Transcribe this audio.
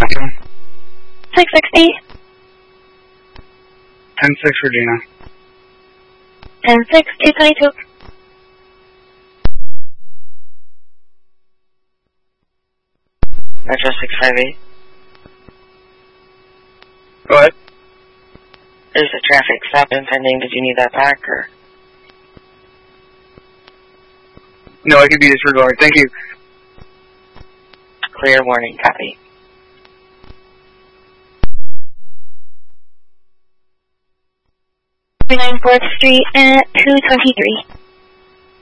you. 660. 10-6 Regina. 10-6, 222. Metro 658. Go ahead. There's a traffic stop impending. Did you need that back, or? No, it could be disregarded. Thank you. Clear warning, copy. 9 4th Street at 223.